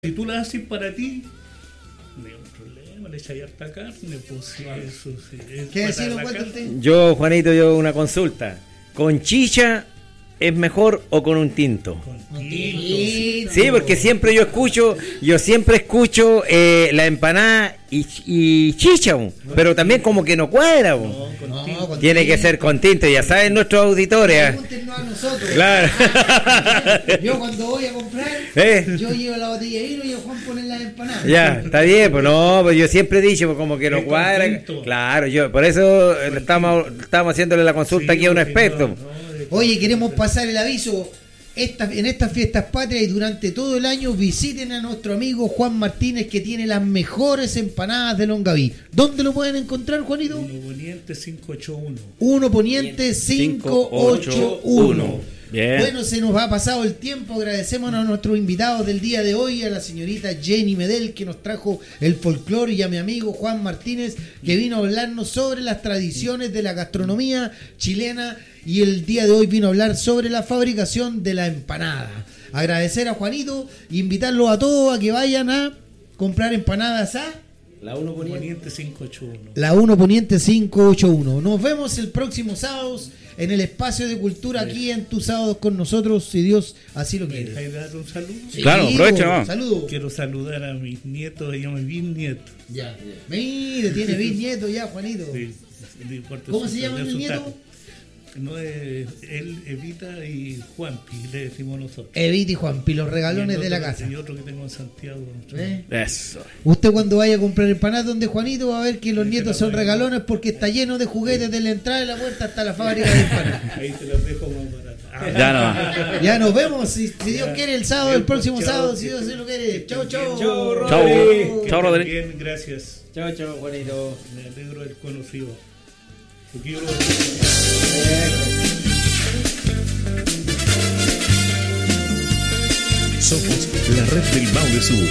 Si tú la haces para ti, no hay un problema, le echáis harta carne, pues sí, eso sí. ¿Qué decir, usted? Yo, Juanito, una consulta. ¿Con chicha es mejor o con un tinto? Con tinto. Sí, porque siempre yo siempre escucho la empanada y chicha, pero también como que no cuadra. Con Tiene que ser con tinto, ya saben nuestros auditores. Pregúntenos a nosotros. Claro. Yo cuando voy a comprar, yo llevo la botella de vino y el Juan pone las empanadas. Ya, está bien, pues no, pues yo siempre he dicho, pues como que no cuadra. Claro, yo por eso estamos haciéndole la consulta aquí a un experto. Oye, queremos pasar el aviso. En estas fiestas patrias y durante todo el año visiten a nuestro amigo Juan Martínez, que tiene las mejores empanadas de Longaví. ¿Dónde lo pueden encontrar, Juanito? 1 Poniente 581. 1 Poniente 581. Bien. Bueno, se nos ha pasado el tiempo. Agradecemos a nuestros invitados del día de hoy, a la señorita Jenny Medel, que nos trajo el folclore, y a mi amigo Juan Martínez, que vino a hablarnos sobre las tradiciones de la gastronomía chilena, y el día de hoy vino a hablar sobre la fabricación de la empanada. Agradecer a Juanito, invitarlos a todos a que vayan a comprar empanadas a la 1 Poniente 581. La 1 Poniente 581. Nos vemos el próximo sábado en el espacio de cultura, aquí en Tus Sábados con nosotros, si Dios así lo quiere. ¿Me dar un saludo? Sí, claro, aprovecha. Saludo. Quiero saludar a mis nietos y a mis bisnietos. Ya. Mire, tiene bisnieto ya, Juanito. Sí, ¿Cómo se llama el nieto? No es él, Evita y Juanpi, le decimos nosotros. Evita y Juanpi, los regalones de la casa. Y otro que tengo en Santiago. Eso. Usted cuando vaya a comprar empanadas donde Juanito va a ver que los nietos son regalones, porque está lleno de juguetes desde la entrada de la puerta hasta la fábrica de empanadas. Ahí se los dejo más baratas. Ya no. Ya nos vemos, si Dios quiere, el sábado, el próximo sábado, si Dios se lo quiere. Chau, chau. Chau, Rodrigo. Bien, gracias. Chau, Juanito. Me alegro del conocido. Porque yo Somos la red del Maule Sur.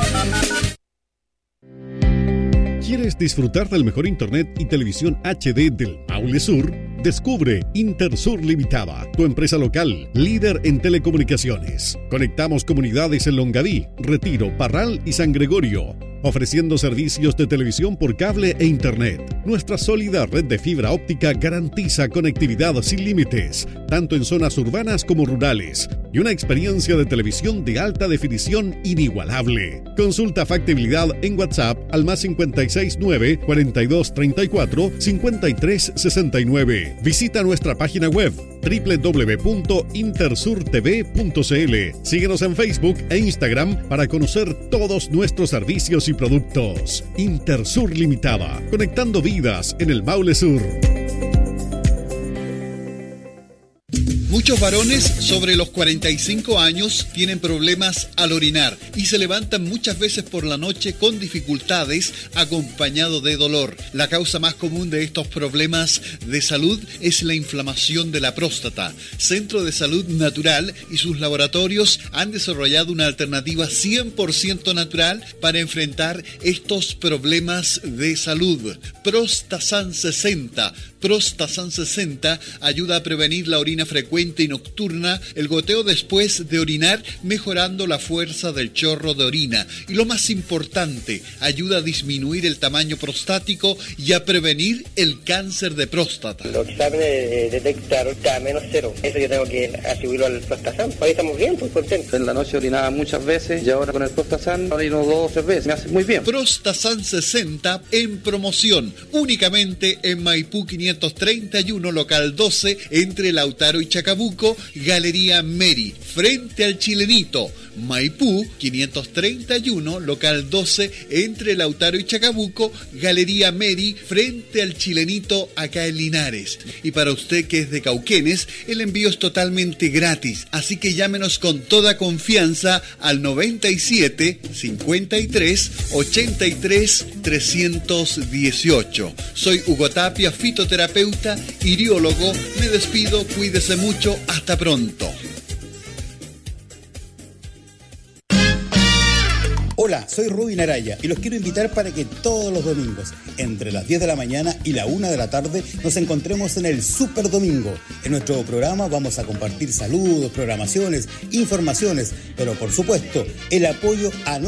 ¿Quieres disfrutar del mejor internet y televisión HD del Maule Sur? Descubre Intersur Limitada, tu empresa local, líder en telecomunicaciones. Conectamos comunidades en Longaví, Retiro, Parral y San Gregorio, ofreciendo servicios de televisión por cable e internet. Nuestra sólida red de fibra óptica garantiza conectividad sin límites, tanto en zonas urbanas como rurales, y una experiencia de televisión de alta definición inigualable. Consulta factibilidad en WhatsApp al +569 4234 5369. Visita nuestra página web www.intersurtv.cl. Síguenos en Facebook e Instagram para conocer todos nuestros servicios y productos. Intersur Limitada, conectando vidas en el Maule Sur. Muchos varones sobre los 45 años tienen problemas al orinar y se levantan muchas veces por la noche con dificultades acompañado de dolor. La causa más común de estos problemas de salud es la inflamación de la próstata. Centro de Salud Natural y sus laboratorios han desarrollado una alternativa 100% natural para enfrentar estos problemas de salud. Prostasan 60. Prostasan 60 ayuda a prevenir la orina frecuente y nocturna, el goteo después de orinar, mejorando la fuerza del chorro de orina. Y lo más importante, ayuda a disminuir el tamaño prostático y a prevenir el cáncer de próstata. Los exámenes detectaron K -0. Eso yo tengo que atribuirlo al Prostasan. Ahí estamos bien, pues contentos. En la noche orinaba muchas veces y ahora con el Prostasan orino 2 o 3 veces. Me hace muy bien. Prostasan 60 en promoción, únicamente en Maipú 531, local 12, entre Lautaro y Chacabuco, Galería Meri, frente al Chilenito. Maipú 531, local 12, entre Lautaro y Chacabuco, Galería Meri, frente al Chilenito, acá en Linares. Y para usted que es de Cauquenes, el envío es totalmente gratis, así que llámenos con toda confianza al 97 53 83 318. Soy Hugo Tapia, fitoterapeuta, iriólogo. Me despido, cuídese mucho, hasta pronto. Hola, soy Rubin Araya y los quiero invitar para que todos los domingos, entre las 10 de la mañana y la 1 de la tarde, nos encontremos en el Super Domingo. En nuestro programa vamos a compartir saludos, programaciones, informaciones, pero por supuesto, el apoyo a